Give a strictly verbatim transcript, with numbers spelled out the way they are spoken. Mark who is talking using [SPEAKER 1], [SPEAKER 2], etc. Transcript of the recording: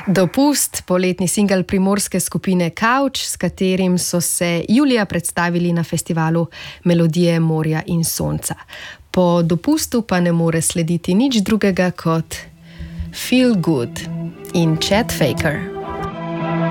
[SPEAKER 1] Dopust, poletni singel primorske skupine Couch, s katerim so se julija predstavili na festivalu Melodije morja in sonca. Po dopustu pa ne more slediti nič drugega kot Feel Good in Chet Faker.